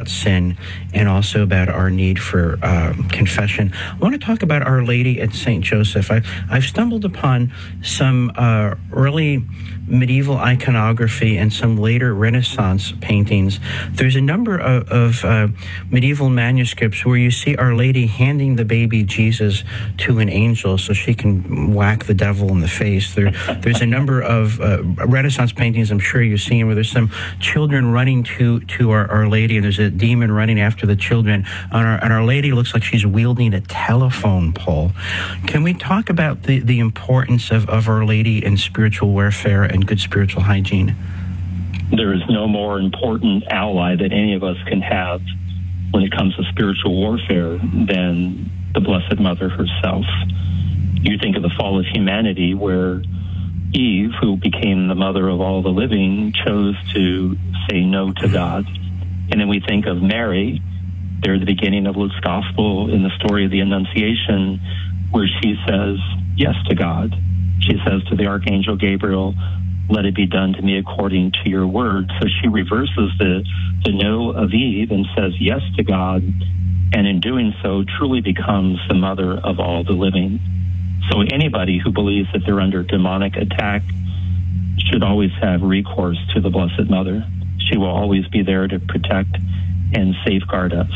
about sin and also about our need for confession. I want to talk about Our Lady and St. Joseph. I've stumbled upon some early medieval iconography and some later Renaissance paintings. There's a number of medieval manuscripts where you see Our Lady handing the baby Jesus to an angel so she can whack the devil in the face. There's a number of Renaissance paintings I'm sure you've seen where there's some children running to Our Lady, and there's a demon running after the children, and Our Lady looks like she's wielding a telephone pole. Can we talk about the importance of Our Lady in spiritual warfare and good spiritual hygiene? There is no more important ally that any of us can have when it comes to spiritual warfare than the Blessed Mother herself. You think of the fall of humanity where Eve, who became the mother of all the living, chose to say no to God. And then we think of Mary, there at the beginning of Luke's Gospel in the story of the Annunciation, where she says yes to God. She says to the Archangel Gabriel, "Let it be done to me according to your word." So she reverses the no of Eve and says yes to God, and in doing so truly becomes the mother of all the living. So anybody who believes that they're under demonic attack should always have recourse to the Blessed Mother. She will always be there to protect and safeguard us.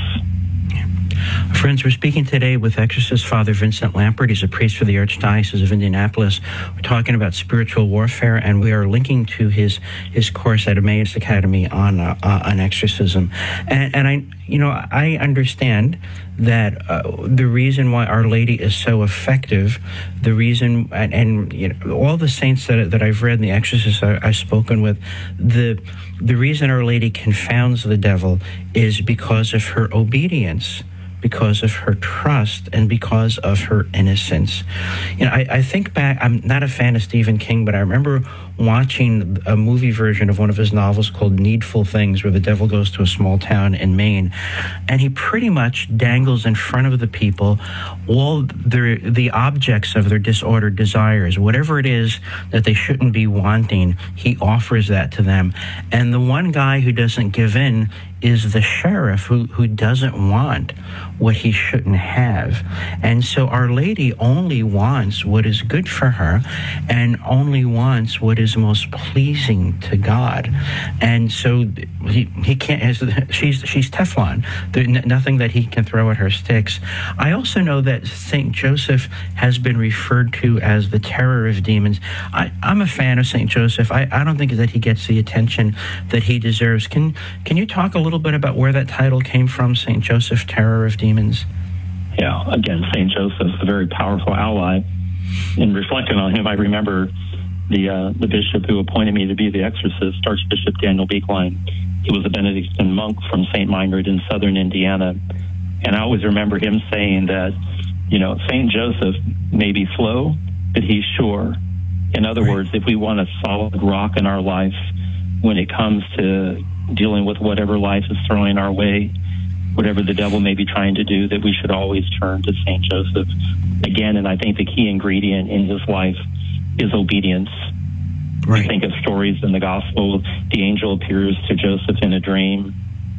Friends, we're speaking today with exorcist Father Vincent Lampert. He's a priest for the Archdiocese of Indianapolis. We're talking about spiritual warfare, and we are linking to his course at Emmaus Academy on exorcism. And I understand that the reason why Our Lady is so effective, the reason, and all the saints that I've read and the exorcists I've spoken with, the reason Our Lady confounds the devil is because of her obedience, because of her trust, and because of her innocence. I think back, I'm not a fan of Stephen King, but I remember watching a movie version of one of his novels called Needful Things, where the devil goes to a small town in Maine, and he pretty much dangles in front of the people all the objects of their disordered desires. Whatever it is that they shouldn't be wanting, he offers that to them. And the one guy who doesn't give in is the sheriff who doesn't want what he shouldn't have. And so Our Lady only wants what is good for her and only wants what is most pleasing to God. And so he can't, she's Teflon. There's nothing that he can throw at her sticks. I also know that St. Joseph has been referred to as the terror of demons. I'm a fan of St. Joseph. I don't think that he gets the attention that he deserves. Can you talk a little bit about where that title came from, St. Joseph, Terror of Demons? Yeah, again, St. Joseph, a very powerful ally. In reflecting on him, I remember the bishop who appointed me to be the exorcist, Archbishop Daniel Beekline. He was a Benedictine monk from St. Meinrad in southern Indiana. And I always remember him saying that, St. Joseph may be slow, but he's sure. In other words, if we want a solid rock in our life when it comes to dealing with whatever life is throwing our way, whatever the devil may be trying to do, that we should always turn to St. Joseph. Again, and I think the key ingredient in his life is obedience. Right. We think of stories in the gospel, the angel appears to Joseph in a dream.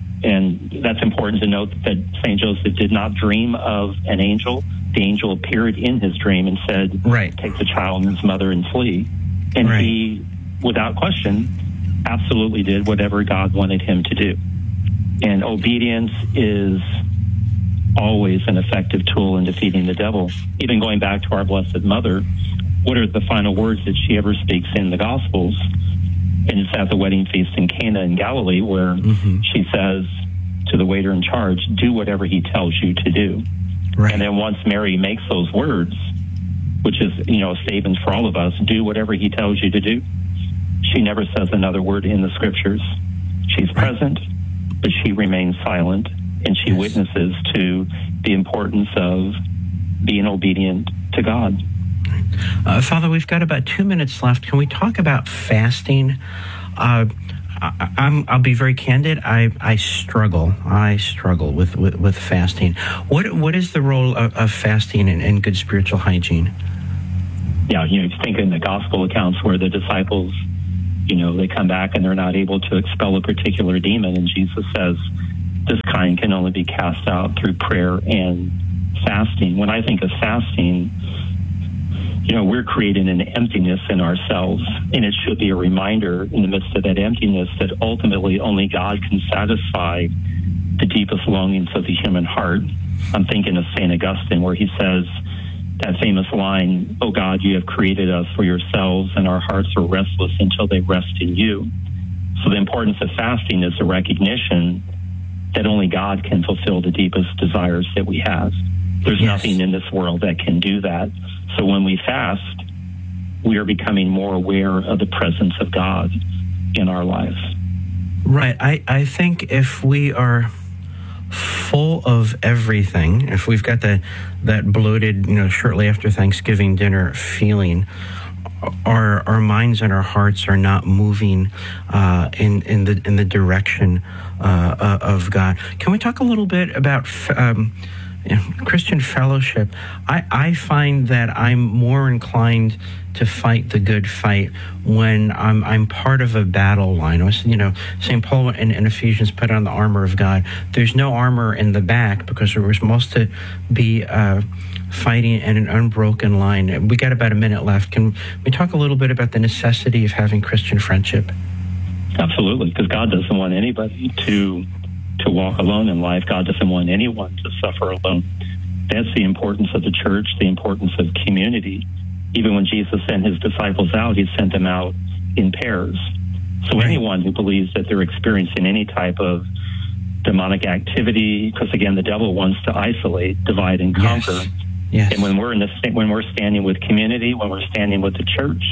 And that's important to note that St. Joseph did not dream of an angel. The angel appeared in his dream and said, right, take the child and his mother and flee. And right, he, without question, absolutely did whatever God wanted him to do. And obedience is always an effective tool in defeating the devil. Even going back to our Blessed Mother, what are the final words that she ever speaks in the Gospels? And it's at the wedding feast in Cana in Galilee where she says to the waiter in charge, do whatever he tells you to do. Right. And then once Mary makes those words, which is, a statement for all of us, do whatever he tells you to do, she never says another word in the scriptures. She's present, but she remains silent, and she witnesses to the importance of being obedient to God. Father, we've got about 2 minutes left. Can we talk about fasting? I'll be very candid. I struggle. with fasting. What is the role of fasting in good spiritual hygiene? Yeah, you think in the gospel accounts where the disciples, they come back and they're not able to expel a particular demon, and Jesus says, this kind can only be cast out through prayer and fasting. When I think of fasting, we're creating an emptiness in ourselves, and it should be a reminder in the midst of that emptiness that ultimately only God can satisfy the deepest longings of the human heart. I'm thinking of St. Augustine, where he says that famous line, "Oh God, you have created us for yourselves, and our hearts are restless until they rest in you." So the importance of fasting is a recognition that only God can fulfill the deepest desires that we have. There's nothing in this world that can do that. So when we fast, we are becoming more aware of the presence of God in our lives. Right. I think if we are full of everything, if we've got that bloated, shortly after Thanksgiving dinner feeling, our minds and our hearts are not moving in the direction of God. Can we talk a little bit about Christian fellowship? I find that I'm more inclined to fight the good fight when I'm part of a battle line. St. Paul in Ephesians put on the armor of God. There's no armor in the back because we're supposed to be fighting in an unbroken line. We got about a minute left. Can we talk a little bit about the necessity of having Christian friendship? Absolutely, because God doesn't want anybody to walk alone in life. God doesn't want anyone to suffer alone. That's the importance of the church, the importance of community. Even when Jesus sent his disciples out, he sent them out in pairs. So anyone who believes that they're experiencing any type of demonic activity, because again, the devil wants to isolate, divide, and conquer. Yes. And when we're standing with community, when we're standing with the church,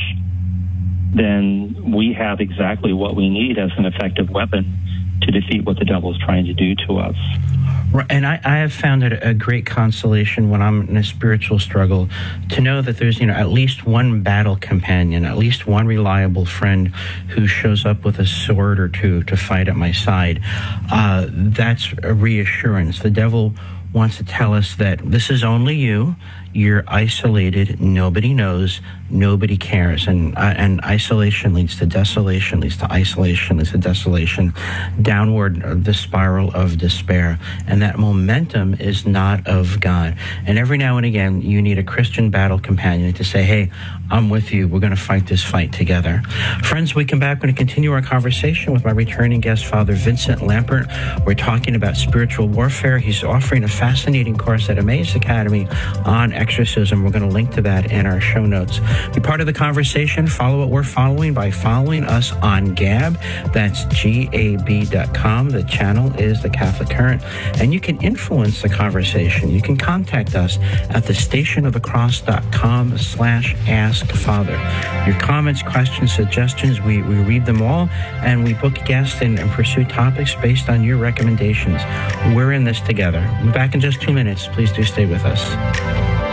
then we have exactly what we need as an effective weapon to defeat what the devil is trying to do to us. And I have found it a great consolation when I'm in a spiritual struggle to know that there's, at least one battle companion, at least one reliable friend who shows up with a sword or two to fight at my side. That's a reassurance. The devil wants to tell us that this is only you. You're isolated. Nobody knows. Nobody cares. And isolation leads to desolation, leads to isolation, leads to desolation, downward the spiral of despair. And that momentum is not of God. And every now and again, you need a Christian battle companion to say, hey, I'm with you. We're going to fight this fight together. Friends, we come back. We're going to continue our conversation with my returning guest, Father Vincent Lampert. We're talking about spiritual warfare. He's offering a fascinating course at Emmaus Academy on exorcism. We're going to link to that in our show notes. Be part of the conversation. Follow what we're following by following us on Gab. That's gab.com. The channel is The Catholic Current. And you can influence the conversation. You can contact us at thestationofthecross.com/askfather. Your comments, questions, suggestions, we read them all, and we book guests and pursue topics based on your recommendations. We're in this together. We'll be back in just 2 minutes. Please do stay with us.